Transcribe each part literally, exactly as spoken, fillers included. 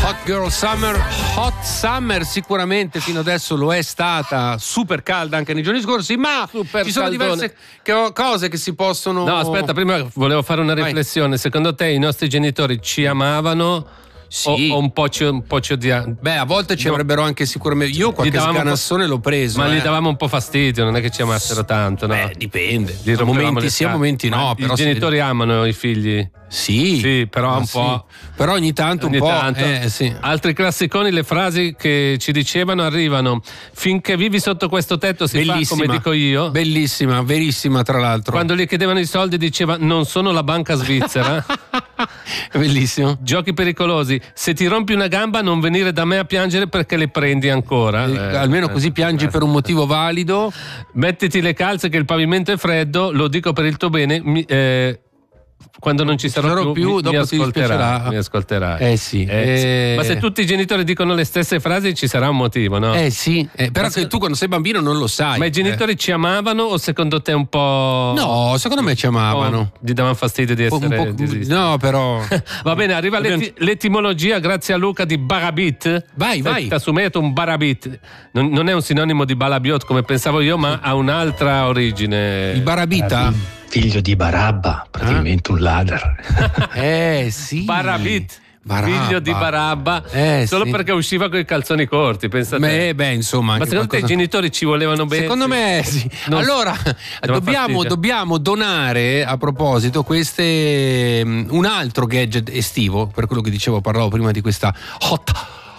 Hot Girl Summer, Hot Summer sicuramente fino adesso lo è stata, super calda anche nei giorni scorsi, ma super ci sono caldone. diverse che- cose che si possono... No, aspetta, prima volevo fare una riflessione. Secondo te i nostri genitori ci amavano? Sì. O, o un po' ci, un po' ci odiavano? Beh, a volte ci No. avrebbero anche sicuramente... Io qualche davamo un po'- sganassone l'ho preso. Ma eh. gli davamo un po' fastidio, non è che ci amassero tanto, no? Beh, dipende. Gli rompevamo Momenti le sì, a scatole. momenti no. Ma Però i si- genitori amano i figli. Sì, Sì, però ma un sì. po'. Però ogni tanto Ogni un po'. tanto. Eh, sì. Altri classiconi, le frasi che ci dicevano arrivano: finché vivi sotto questo tetto si fa come dico io. Bellissima, verissima tra l'altro. Quando gli chiedevano i soldi diceva non sono la banca svizzera. Bellissimo. Giochi pericolosi: se ti rompi una gamba non venire da me a piangere perché le prendi ancora. Eh, Eh, almeno eh, così piangi eh. per un motivo valido. Mettiti le calze che il pavimento è freddo, lo dico per il tuo bene. Mi, eh, quando non ci sarò, sarò più, più, mi, dopo mi ti ascolterai, dispiacerà. mi ascolterai. Eh sì, Eh, eh. sì. Ma se tutti i genitori dicono le stesse frasi ci sarà un motivo, no? Eh sì, eh, però Ma che se- tu quando sei bambino non lo sai. Ma i genitori ci amavano o secondo te un po'... eh. No, secondo me ci amavano. un po' gli davano fastidio di Un essere... po'- di esistere? no, però. Va bene, arriva l'eti- l'etimologia grazie a Luca di Barabit. Vai, vai. Tassumeto un Barabit. Non, non è un sinonimo di Balabiot come pensavo io, ma ha un'altra origine. Il Barabita? Figlio di Barabba, praticamente un ladro. Eh sì. Barabit. Barabba. Figlio di Barabba, Eh, solo sì. perché usciva con i calzoni corti, pensate. Beh, beh, insomma. Ma anche secondo te i qualcosa- genitori ci volevano bene? Secondo me sì. Non- Allora, dobbiamo, fastidio. dobbiamo donare, a proposito, queste um, un altro gadget estivo, per quello che dicevo, parlavo prima di questa hot,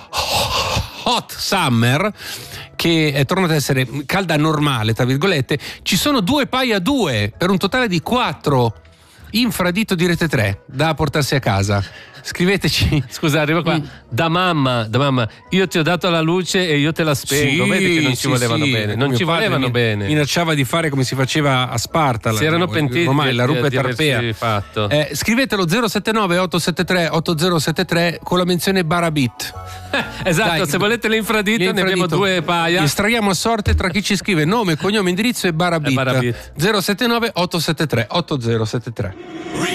hot summer, che è tornata ad essere calda normale, tra virgolette. Ci sono due paia due, per un totale di quattro infradito di Rete tre da portarsi a casa. Scriveteci. Scusa, arrivo qua. Mm. Da mamma, da mamma, io ti ho dato la luce e io te la spengo. Vedi che non ci sì, volevano sì. bene. Non Mio ci padre volevano mi- bene. Minacciava di fare come si faceva a Sparta. Si erano la, pentiti ormai di- la rupe di aversi tarpea. fatto. Eh, scrivetelo zero sette nove otto sette tre otto zero sette tre con la menzione Barabit. Esatto, Dai, se volete l'infradito, ne abbiamo L'infradito. due paia. Estraiamo a sorte tra chi ci scrive nome, cognome, indirizzo e Barabit. E Barabit. zero sette nove otto sette tre otto zero sette tre.